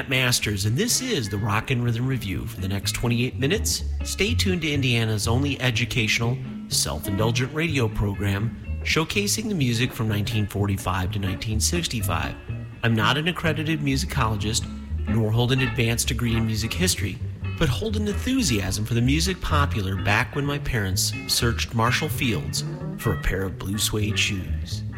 Matt Masters, and this is the Rock and Rhythm Review. For the next 28 minutes, stay tuned to Indiana's only educational, self-indulgent radio program showcasing the music from 1945 to 1965. I'm not an accredited musicologist, nor hold an advanced degree in music history, but hold an enthusiasm for the music popular back when my parents searched Marshall Fields for a pair of blue suede shoes.